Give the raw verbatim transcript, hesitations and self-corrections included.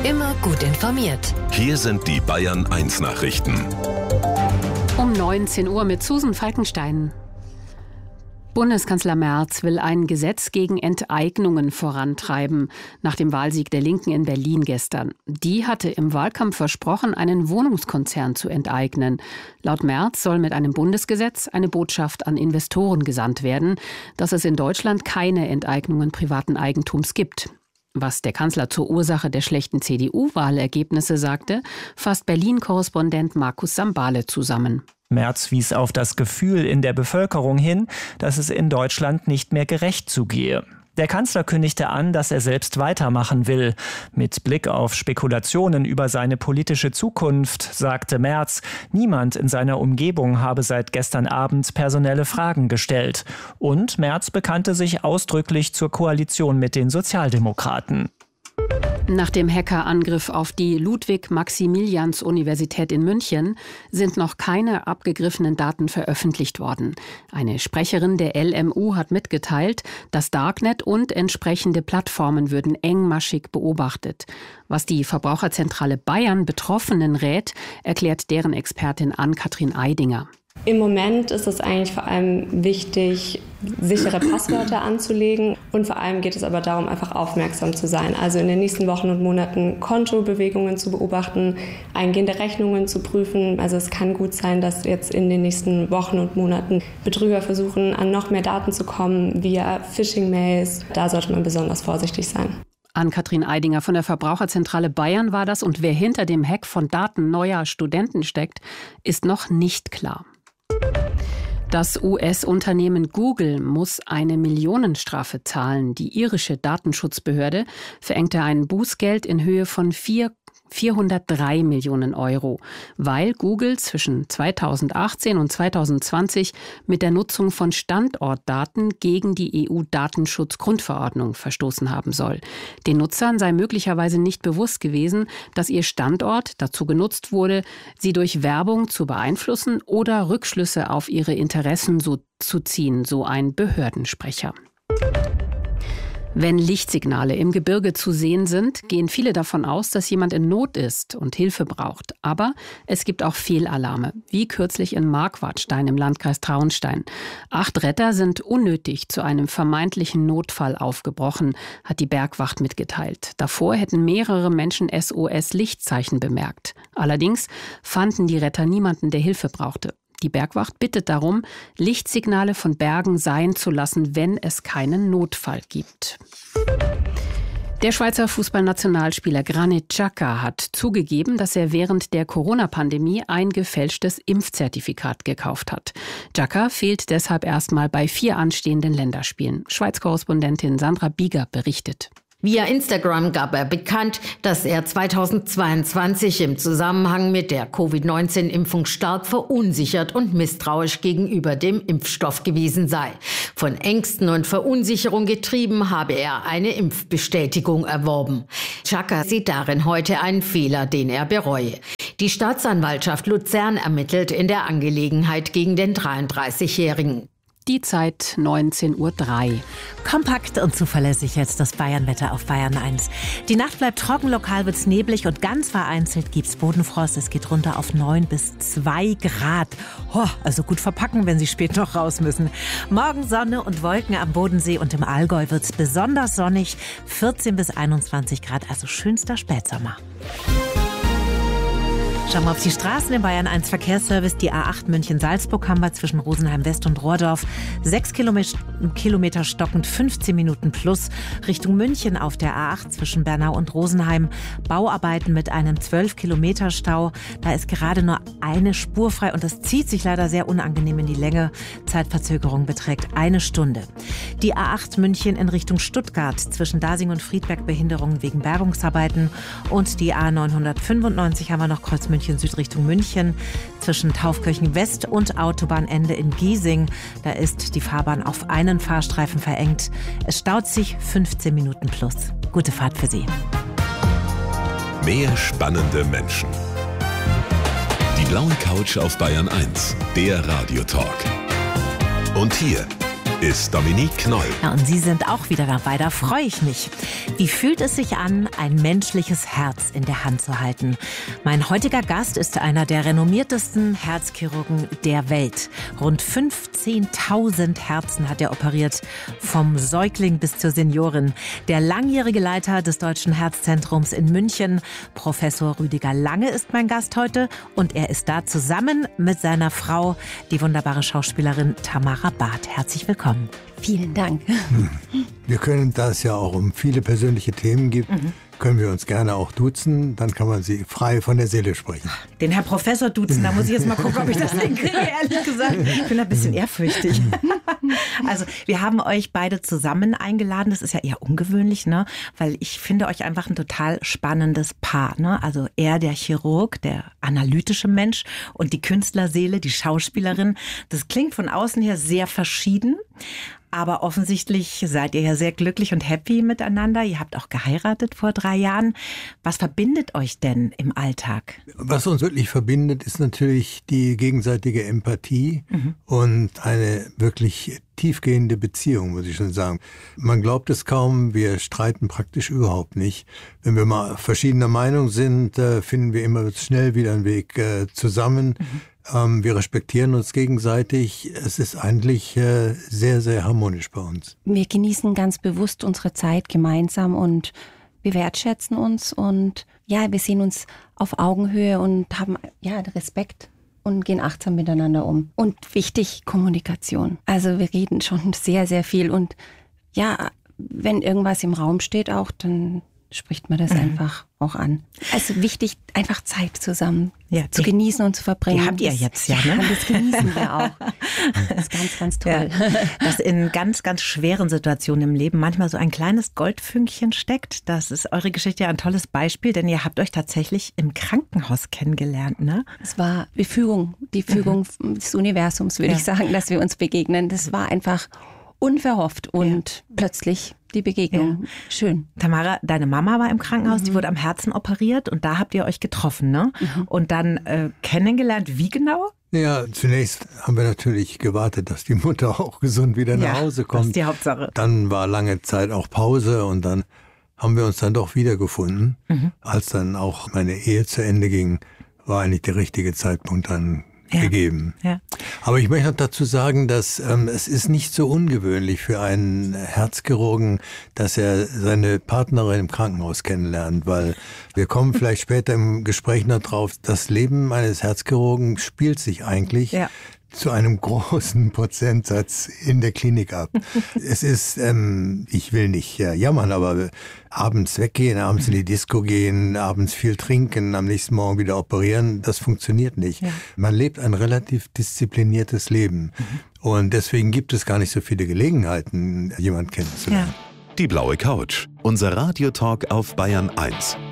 Immer gut informiert. Hier sind die Bayern eins Nachrichten. Um neunzehn Uhr mit Susan Falkenstein. Bundeskanzler Merz will ein Gesetz gegen Enteignungen vorantreiben, nach dem Wahlsieg der Linken in Berlin gestern. Die hatte im Wahlkampf versprochen, einen Wohnungskonzern zu enteignen. Laut Merz soll mit einem Bundesgesetz eine Botschaft an Investoren gesandt werden, dass es in Deutschland keine Enteignungen privaten Eigentums gibt. Was der Kanzler zur Ursache der schlechten C D U-Wahlergebnisse sagte, fasst Berlin-Korrespondent Markus Sambale zusammen. Merz wies auf das Gefühl in der Bevölkerung hin, dass es in Deutschland nicht mehr gerecht zugehe. Der Kanzler kündigte an, dass er selbst weitermachen will. Mit Blick auf Spekulationen über seine politische Zukunft sagte Merz, niemand in seiner Umgebung habe seit gestern Abend personelle Fragen gestellt. Und Merz bekannte sich ausdrücklich zur Koalition mit den Sozialdemokraten. Nach dem Hackerangriff auf die Ludwig-Maximilians-Universität in München sind noch keine abgegriffenen Daten veröffentlicht worden. Eine Sprecherin der L M U hat mitgeteilt, das Darknet und entsprechende Plattformen würden engmaschig beobachtet. Was die Verbraucherzentrale Bayern Betroffenen rät, erklärt deren Expertin Ann-Kathrin Eidinger. Im Moment ist es eigentlich vor allem wichtig, sichere Passwörter anzulegen, und vor allem geht es aber darum, einfach aufmerksam zu sein. Also in den nächsten Wochen und Monaten Kontobewegungen zu beobachten, eingehende Rechnungen zu prüfen. Also es kann gut sein, dass jetzt in den nächsten Wochen und Monaten Betrüger versuchen, an noch mehr Daten zu kommen via Phishing-Mails. Da sollte man besonders vorsichtig sein. Ann-Kathrin Eidinger von der Verbraucherzentrale Bayern war das, und wer hinter dem Hack von Daten neuer Studenten steckt, ist noch nicht klar. Das U S-Unternehmen Google muss eine Millionenstrafe zahlen. Die irische Datenschutzbehörde verhängte ein Bußgeld in Höhe von vierhundertdrei Millionen Euro, weil Google zwischen zweitausendachtzehn und zweitausendzwanzig mit der Nutzung von Standortdaten gegen die E U-Datenschutzgrundverordnung verstoßen haben soll. Den Nutzern sei möglicherweise nicht bewusst gewesen, dass ihr Standort dazu genutzt wurde, sie durch Werbung zu beeinflussen oder Rückschlüsse auf ihre Interessen so zu ziehen, so ein Behördensprecher. Wenn Lichtsignale im Gebirge zu sehen sind, gehen viele davon aus, dass jemand in Not ist und Hilfe braucht. Aber es gibt auch Fehlalarme, wie kürzlich in Marquardstein im Landkreis Traunstein. Acht Retter sind unnötig zu einem vermeintlichen Notfall aufgebrochen, hat die Bergwacht mitgeteilt. Davor hätten mehrere Menschen S O S-Lichtzeichen bemerkt. Allerdings fanden die Retter niemanden, der Hilfe brauchte. Die Bergwacht bittet darum, Lichtsignale von Bergen sein zu lassen, wenn es keinen Notfall gibt. Der Schweizer Fußballnationalspieler Granit Xhaka hat zugegeben, dass er während der Corona-Pandemie ein gefälschtes Impfzertifikat gekauft hat. Xhaka fehlt deshalb erstmal bei vier anstehenden Länderspielen. Schweiz-Korrespondentin Sandra Bieger berichtet. Via Instagram gab er bekannt, dass er zweitausendzweiundzwanzig im Zusammenhang mit der Covid neunzehn Impfung stark verunsichert und misstrauisch gegenüber dem Impfstoff gewesen sei. Von Ängsten und Verunsicherung getrieben habe er eine Impfbestätigung erworben. Xhaka sieht darin heute einen Fehler, den er bereue. Die Staatsanwaltschaft Luzern ermittelt in der Angelegenheit gegen den dreiunddreißigjährigen. Die Zeit neunzehn Uhr drei. Kompakt und zuverlässig jetzt das Bayernwetter auf Bayern eins. Die Nacht bleibt trocken, lokal wird's neblig und ganz vereinzelt gibt's Bodenfrost. Es geht runter auf neun bis zwei Grad. Oh, also gut verpacken, wenn Sie spät noch raus müssen. Morgen Sonne und Wolken am Bodensee und im Allgäu wird's besonders sonnig. vierzehn bis einundzwanzig Grad, also schönster Spätsommer. Schauen wir auf die Straßen im Bayern eins Verkehrsservice. Die A acht München-Salzburg haben wir zwischen Rosenheim West und Rohrdorf. Sechs Kilometer stockend, fünfzehn Minuten plus. Richtung München auf der A acht zwischen Bernau und Rosenheim. Bauarbeiten mit einem zwölf Kilometer Stau. Da ist gerade nur eine Spur frei und das zieht sich leider sehr unangenehm in die Länge. Zeitverzögerung beträgt eine Stunde. Die A acht München in Richtung Stuttgart zwischen Dasing und Friedberg Behinderungen wegen Bergungsarbeiten. Und die A neunhundertfünfundneunzig haben wir noch Kreuz München Süd Richtung München zwischen Taufkirchen West und Autobahnende in Giesing. Da ist die Fahrbahn auf einen Fahrstreifen verengt. Es staut sich fünfzehn Minuten plus. Gute Fahrt für Sie. Mehr spannende Menschen. Die blaue Couch auf Bayern eins, der Radiotalk. Und hier ist Dominique Knoll. Ja, und Sie sind auch wieder dabei, da freue ich mich. Wie fühlt es sich an, ein menschliches Herz in der Hand zu halten? Mein heutiger Gast ist einer der renommiertesten Herzchirurgen der Welt. Rund fünfzehntausend Herzen hat er operiert, vom Säugling bis zur Seniorin. Der langjährige Leiter des Deutschen Herzzentrums in München, Professor Rüdiger Lange, ist mein Gast heute. Und er ist da zusammen mit seiner Frau, die wunderbare Schauspielerin Tamara Barth. Herzlich willkommen. Vielen Dank. Wir können, da es ja auch um viele persönliche Themen gibt, mhm. können wir uns gerne auch duzen. Dann kann man sie frei von der Seele sprechen. Den Herr Professor duzen, da muss ich jetzt mal gucken, ob ich das hinkriege, ehrlich gesagt. Ich bin ein bisschen ehrfürchtig. Also wir haben euch beide zusammen eingeladen. Das ist ja eher ungewöhnlich, ne? Weil ich finde euch einfach ein total spannendes Paar. Ne? Also er, der Chirurg, der analytische Mensch, und die Künstlerseele, die Schauspielerin. Das klingt von außen her sehr verschieden. Aber offensichtlich seid ihr ja sehr glücklich und happy miteinander. Ihr habt auch geheiratet vor drei Jahren. Was verbindet euch denn im Alltag? Was uns wirklich verbindet, ist natürlich die gegenseitige Empathie mhm. und eine wirklich tiefgehende Beziehung, muss ich schon sagen. Man glaubt es kaum, wir streiten praktisch überhaupt nicht. Wenn wir mal verschiedener Meinung sind, finden wir immer schnell wieder einen Weg zusammen. Mhm. Wir respektieren uns gegenseitig. Es ist eigentlich sehr, sehr harmonisch bei uns. Wir genießen ganz bewusst unsere Zeit gemeinsam und wir wertschätzen uns. Und ja, wir sehen uns auf Augenhöhe und haben ja Respekt und gehen achtsam miteinander um. Und wichtig, Kommunikation. Also wir reden schon sehr, sehr viel. Und ja, wenn irgendwas im Raum steht auch, dann spricht man das mhm. einfach auch an. Also wichtig, einfach Zeit zusammen ja, zu die, genießen und zu verbringen. Die habt ihr jetzt, ja, ne? Ja, das genießen wir auch. Das ist ganz, ganz toll. Ja, dass in ganz, ganz schweren Situationen im Leben manchmal so ein kleines Goldfünkchen steckt. Das ist eure Geschichte ja ein tolles Beispiel, denn ihr habt euch tatsächlich im Krankenhaus kennengelernt, ne? Es war die Fügung, die Fügung mhm. des Universums, würde ja. ich sagen, dass wir uns begegnen. Das war einfach unverhofft und ja. plötzlich die Begegnung. Ja. Schön. Tamara, deine Mama war im Krankenhaus, mhm. die wurde am Herzen operiert und da habt ihr euch getroffen, ne? Mhm. Und dann äh, kennengelernt, wie genau? Ja, zunächst haben wir natürlich gewartet, dass die Mutter auch gesund wieder nach ja, Hause kommt. Das ist die Hauptsache. Dann war lange Zeit auch Pause und dann haben wir uns dann doch wiedergefunden. Mhm. Als dann auch meine Ehe zu Ende ging, war eigentlich der richtige Zeitpunkt dann Ja. gegeben. Ja. Aber ich möchte noch dazu sagen, dass ähm, es ist nicht so ungewöhnlich für einen Herzchirurgen, dass er seine Partnerin im Krankenhaus kennenlernt, weil wir kommen vielleicht später im Gespräch noch drauf, das Leben eines Herzchirurgen spielt sich eigentlich ja. zu einem großen Prozentsatz in der Klinik ab. Es ist, ähm, ich will nicht ja, jammern, aber abends weggehen, abends in die Disco gehen, abends viel trinken, am nächsten Morgen wieder operieren, das funktioniert nicht. Ja. Man lebt ein relativ diszipliniertes Leben. Mhm. Und deswegen gibt es gar nicht so viele Gelegenheiten, jemanden kennenzulernen. Ja. Die blaue Couch, unser Radiotalk auf Bayern eins.